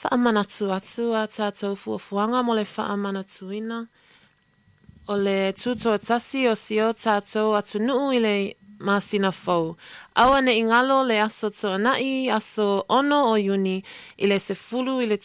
Whaamanatu atu a tātou fuafuanga mo le whaamanatuina. O le tutoa tasi o sio tātou atu nuu i le masina fau. Awa ne ingalo le aso toa nai, aso ono o yuni, i le sefulu i le